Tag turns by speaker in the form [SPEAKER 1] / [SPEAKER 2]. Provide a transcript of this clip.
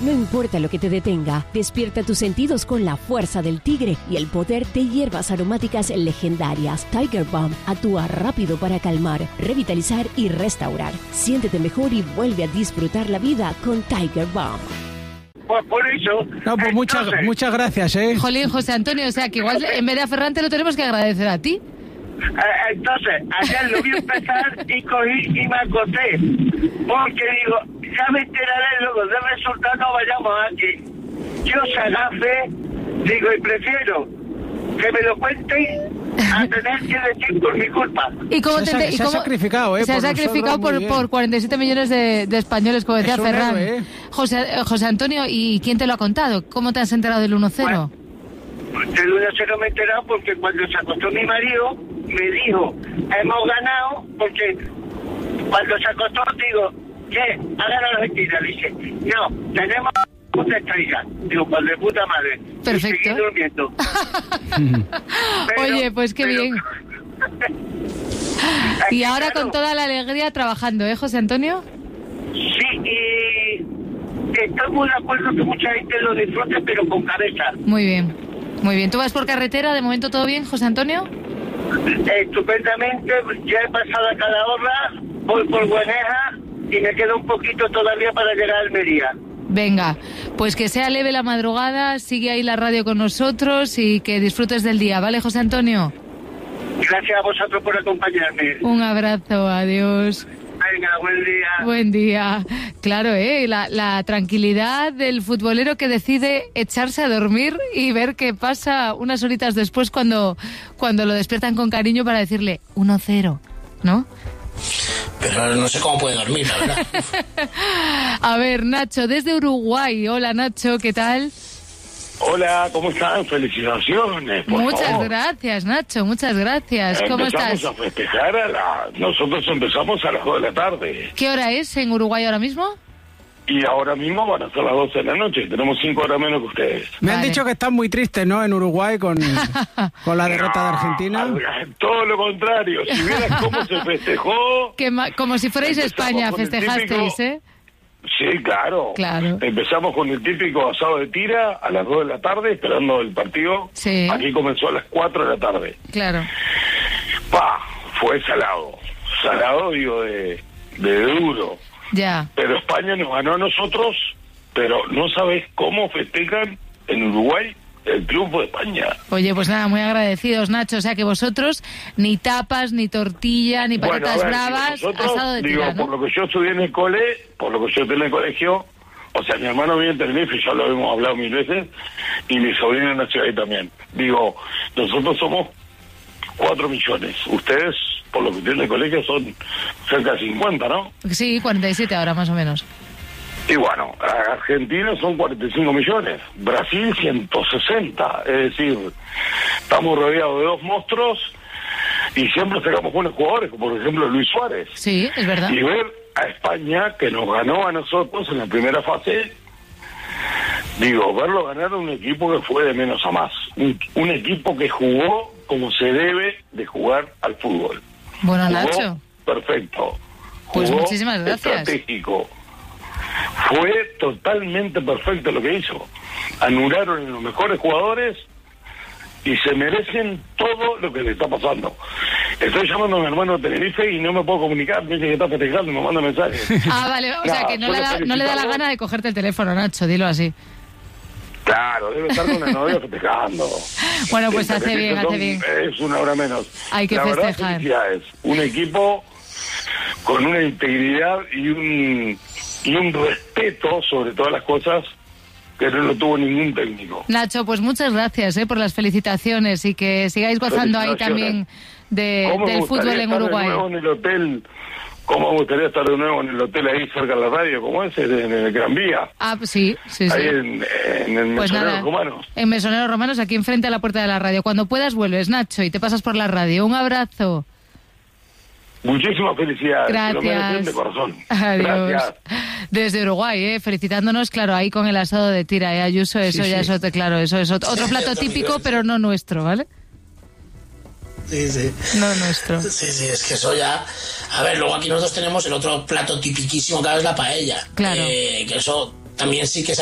[SPEAKER 1] No importa lo que te detenga, despierta tus sentidos con la fuerza del tigre y el poder de hierbas aromáticas legendarias. Tiger Balm actúa rápido para calmar, revitalizar y restaurar. Siéntete mejor y vuelve a disfrutar la vida con Tiger Balm.
[SPEAKER 2] Pues por eso...
[SPEAKER 3] No, pues muchas gracias,
[SPEAKER 4] Jolín, José Antonio, o sea que igual en vez de a Ferran te lo tenemos que agradecer a ti.
[SPEAKER 2] Entonces, ayer lo vi empezar y cogí y me acosté. Porque digo, ya me enteraré luego del resultado, no vayamos aquí. Yo agafe, digo, y prefiero que me lo cuenten a tener que decir por mi culpa.
[SPEAKER 4] ¿Y cómo
[SPEAKER 3] se ha sacrificado,
[SPEAKER 4] Se ha sacrificado por 47 millones de españoles, como decía Ferran.
[SPEAKER 3] Héroe,
[SPEAKER 4] José Antonio, ¿y quién te lo ha contado? ¿Cómo te has enterado del 1-0?
[SPEAKER 2] Bueno, del 1-0 me he enterado porque cuando se acostó mi marido, me dijo, hemos ganado, porque cuando se acostó, digo, ¿qué? ¿Ha ganado Argentina? Dice, no, tenemos una estrella. Digo, pues de puta madre.
[SPEAKER 4] Perfecto.
[SPEAKER 2] Y seguí durmiendo.
[SPEAKER 4] Oye, pues qué bien. Y ahora con toda la alegría trabajando, José Antonio?
[SPEAKER 2] Sí, y estoy muy de acuerdo que mucha gente lo disfrute, pero con cabeza.
[SPEAKER 4] Muy bien, muy bien. ¿Tú vas por carretera? ¿De momento todo bien, José Antonio?
[SPEAKER 2] Estupendamente, ya he pasado a cada hora, voy por Bueneja y me queda un poquito todavía para llegar a Almería.
[SPEAKER 4] Venga, pues que sea leve la madrugada, sigue ahí la radio con nosotros y que disfrutes del día, ¿vale, José Antonio?
[SPEAKER 2] Gracias a vosotros por acompañarme.
[SPEAKER 4] Un abrazo, adiós.
[SPEAKER 2] Venga, buen día.
[SPEAKER 4] Buen día. Claro, la tranquilidad del futbolero que decide echarse a dormir y ver qué pasa unas horitas después cuando lo despiertan con cariño para decirle 1-0, ¿no?
[SPEAKER 5] Pero no sé cómo puede dormir, la verdad.
[SPEAKER 4] A ver, Nacho, desde Uruguay. Hola, Nacho, ¿qué tal?
[SPEAKER 6] Hola, ¿cómo están? Felicitaciones, por
[SPEAKER 4] Muchas
[SPEAKER 6] favor.
[SPEAKER 4] gracias, Nacho, muchas gracias. ¿Cómo estás?
[SPEAKER 6] Empezamos a festejar nosotros empezamos a las 2 de la tarde.
[SPEAKER 4] ¿Qué hora es en Uruguay ahora mismo?
[SPEAKER 6] Y ahora mismo van a ser las 12 de la noche. Tenemos 5 horas menos que ustedes.
[SPEAKER 3] Me han dicho que están muy tristes, ¿no? En Uruguay con la derrota de Argentina.
[SPEAKER 6] Todo lo contrario. Si vieras cómo se festejó...
[SPEAKER 4] Como si fuerais
[SPEAKER 6] Empezamos
[SPEAKER 4] España,
[SPEAKER 6] con el
[SPEAKER 4] festejasteis,
[SPEAKER 6] típico... Sí, claro. Empezamos con el típico asado de tira a las 2 de la tarde, esperando el partido.
[SPEAKER 4] Sí.
[SPEAKER 6] Aquí comenzó a las 4 de la tarde.
[SPEAKER 4] Claro.
[SPEAKER 6] Fue salado. Salado, digo, de duro.
[SPEAKER 4] Ya.
[SPEAKER 6] Pero España nos ganó a nosotros, pero no sabes cómo festejan en Uruguay el triunfo de España.
[SPEAKER 4] Oye, pues nada, muy agradecidos, Nacho. O sea que vosotros ni tapas, ni tortilla, ni patatas bravas, asado de tira, ¿no?
[SPEAKER 6] Por lo que yo estudié en el colegio, o sea, mi hermano vive en Tenerife, ya lo hemos hablado 1000 veces, y mi sobrino nació ahí también. Digo, nosotros somos 4 millones. Ustedes, por lo que tienen en el colegio, son cerca de 50, ¿no?
[SPEAKER 4] Sí, 47 ahora, más o menos.
[SPEAKER 6] Y bueno, Argentina son 45 millones, Brasil 160, es decir, estamos rodeados de 2 monstruos y siempre sacamos buenos jugadores, como por ejemplo Luis Suárez.
[SPEAKER 4] Sí, es verdad.
[SPEAKER 6] Y ver a España, que nos ganó a nosotros en la primera fase, digo, verlo ganar a un equipo que fue de menos a más, un equipo que jugó como se debe de jugar al fútbol.
[SPEAKER 4] Bueno,
[SPEAKER 6] jugó
[SPEAKER 4] Nacho.
[SPEAKER 6] Perfecto.
[SPEAKER 4] Pues
[SPEAKER 6] jugó
[SPEAKER 4] muchísimas gracias.
[SPEAKER 6] Estratégico. Fue totalmente perfecto lo que hizo. Anularon en los mejores jugadores y se merecen todo lo que le está pasando. Estoy llamando a mi hermano de Tenerife y no me puedo comunicar, me dice que está festejando, me manda mensajes.
[SPEAKER 4] Vale, o sea que no le da la gana de cogerte el teléfono, Nacho, dilo así.
[SPEAKER 6] Claro, debe estar con una novia festejando.
[SPEAKER 4] Bueno, pues hace bien.
[SPEAKER 6] Es una hora menos.
[SPEAKER 4] Hay que
[SPEAKER 6] festejar.
[SPEAKER 4] festejar.
[SPEAKER 6] Felicidades. Un equipo con una integridad y un respeto sobre todas las cosas que no lo tuvo ningún técnico.
[SPEAKER 4] Nacho, pues muchas gracias por las felicitaciones y que sigáis gozando ahí también del fútbol en Uruguay.
[SPEAKER 6] De nuevo en el hotel, ¿cómo me gustaría estar de nuevo en el hotel ahí cerca de la radio? ¿Cómo es? En el Gran Vía.
[SPEAKER 4] Sí.
[SPEAKER 6] Ahí en el
[SPEAKER 4] pues
[SPEAKER 6] Mesoneros Romanos.
[SPEAKER 4] En Mesoneros Romanos, aquí enfrente a la puerta de la radio. Cuando puedas vuelves, Nacho, y te pasas por la radio. Un abrazo.
[SPEAKER 6] Muchísimas felicidades.
[SPEAKER 4] Gracias.
[SPEAKER 6] Lo merecen de corazón.
[SPEAKER 4] Adiós.
[SPEAKER 6] Gracias.
[SPEAKER 4] Desde Uruguay, felicitándonos, claro, ahí con el asado de tira, Ayuso, eso ya es otro, claro, eso es otro plato típico, pero no nuestro, ¿vale?
[SPEAKER 5] Sí.
[SPEAKER 4] No nuestro.
[SPEAKER 5] Sí, es que eso ya... A ver, luego aquí nosotros tenemos el otro plato tipiquísimo que es la paella.
[SPEAKER 4] Claro.
[SPEAKER 5] Que eso también sí que